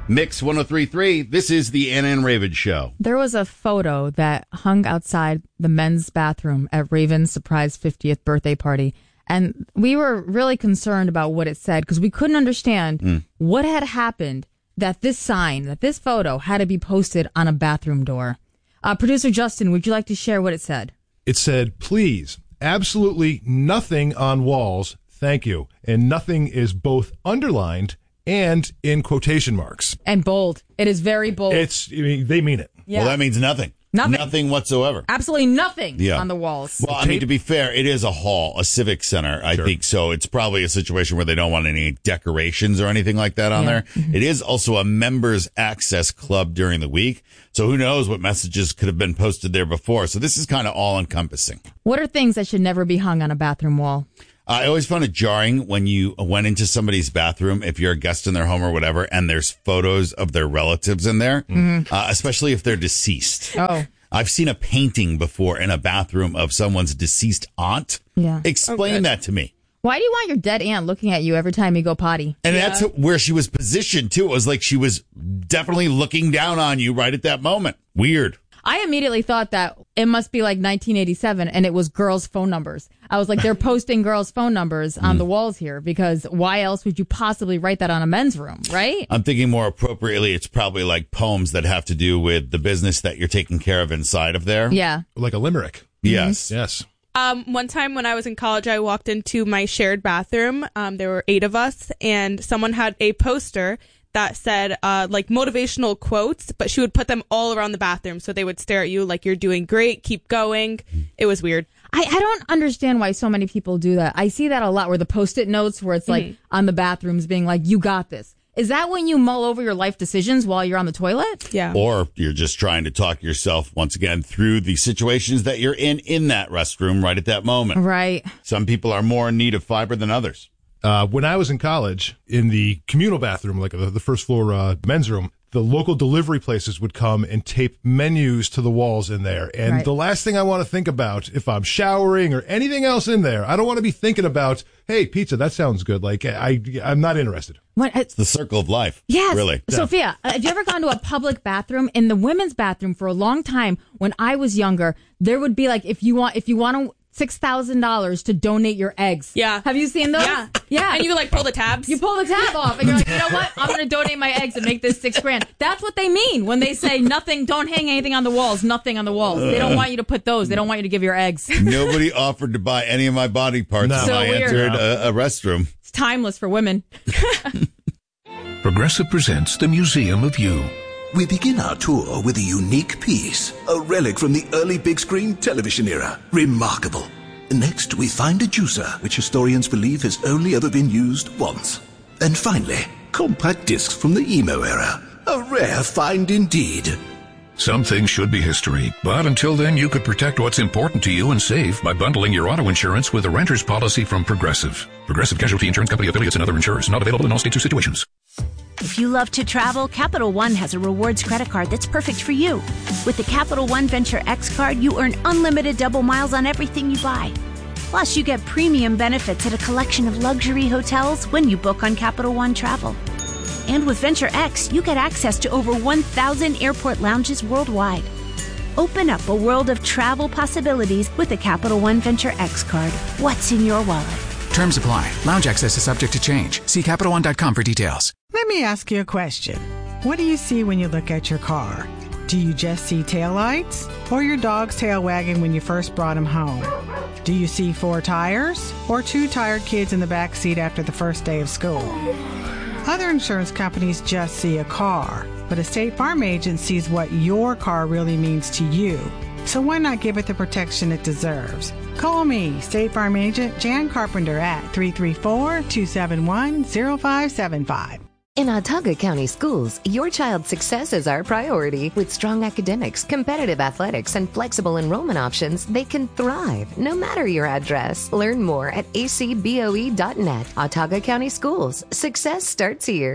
Mix 103.3, this is the Anna and Raven Show. There was a photo that hung outside the men's bathroom at Raven's surprise 50th birthday party. And we were really concerned about what it said because we couldn't understand what had happened that this sign, that this photo had to be posted on a bathroom door. Producer Justin, would you like to share what it said? It said, please, absolutely nothing on walls. Thank you. And nothing is both underlined and in quotation marks. And bold. It is very bold. They mean it. Yeah. Well, that means nothing. Nothing whatsoever. Absolutely nothing on the walls. Well, I mean, to be fair, it is a hall, a civic center, I think. So it's probably a situation where they don't want any decorations or anything like that on there. Mm-hmm. It is also a members access club during the week. So who knows what messages could have been posted there before. So this is kind of all encompassing. What are things that should never be hung on a bathroom wall? I always found it jarring when you went into somebody's bathroom, if you're a guest in their home or whatever, and there's photos of their relatives in there, especially if they're deceased. Oh. I've seen a painting before in a bathroom of someone's deceased aunt. Yeah. Explain that to me. Why do you want your dead aunt looking at you every time you go potty? And that's where she was positioned, too. It was like she was definitely looking down on you right at that moment. Weird. I immediately thought that it must be like 1987 and it was girls' phone numbers. I was like, they're posting girls' phone numbers on the walls here because why else would you possibly write that on a men's room, right? I'm thinking more appropriately, it's probably like poems that have to do with the business that you're taking care of inside of there. Yeah. Like a limerick. Yes. Yes. One time when I was in college, I walked into my shared bathroom. There were 8 of us, and someone had a poster that said like motivational quotes, but she would put them all around the bathroom. So they would stare at you like you're doing great, keep going. It was weird. I don't understand why so many people do that. I see that a lot where the Post-it notes where it's like on the bathrooms being like, you got this. Is that when you mull over your life decisions while you're on the toilet? Yeah. Or you're just trying to talk yourself, once again, through the situations that you're in that restroom right at that moment. Right. Some people are more in need of fiber than others. When I was in college, in the communal bathroom, like the first floor men's room, the local delivery places would come and tape menus to the walls in there. And the last thing I want to think about if I'm showering or anything else in there, I don't want to be thinking about, hey, pizza, that sounds good. Like, I'm not interested. It's the circle of life. Yes. Really. Sophia, have you ever gone to a public bathroom? In the women's bathroom for a long time, when I was younger, there would be like, if you want to $6,000 to donate your eggs. Yeah. Have you seen those? Yeah. And you like pull the tabs. You pull the tab off and you're like, you know what? I'm going to donate my eggs and make this $6,000. That's what they mean when they say nothing, don't hang anything on the walls, nothing on the walls. They don't want you to put those. They don't want you to give your eggs. Nobody offered to buy any of my body parts when I entered a restroom. It's timeless for women. Progressive presents the Museum of You. We begin our tour with a unique piece, a relic from the early big screen television era. Remarkable. Next, we find a juicer, which historians believe has only ever been used once. And finally, compact discs from the emo era. A rare find indeed. Some things should be history, but until then, you could protect what's important to you and save by bundling your auto insurance with a renter's policy from Progressive. Progressive Casualty Insurance Company affiliates and other insurers. Not available in all states or situations. If you love to travel, Capital One has a rewards credit card that's perfect for you. With the Capital One Venture X card, you earn unlimited double miles on everything you buy. Plus, you get premium benefits at a collection of luxury hotels when you book on Capital One Travel. And with Venture X, you get access to over 1,000 airport lounges worldwide. Open up a world of travel possibilities with the Capital One Venture X card. What's in your wallet? Terms apply. Lounge access is subject to change. See CapitalOne.com for details. Let me ask you a question. What do you see when you look at your car? Do you just see taillights or your dog's tail wagging when you first brought him home? Do you see 4 tires or 2 tired kids in the back seat after the first day of school? Other insurance companies just see a car, but a State Farm agent sees what your car really means to you. So why not give it the protection it deserves? Call me, State Farm agent Jan Carpenter at 334-271-0575. In Autauga County Schools, your child's success is our priority. With strong academics, competitive athletics, and flexible enrollment options, they can thrive no matter your address. Learn more at acboe.net. Autauga County Schools. Success starts here.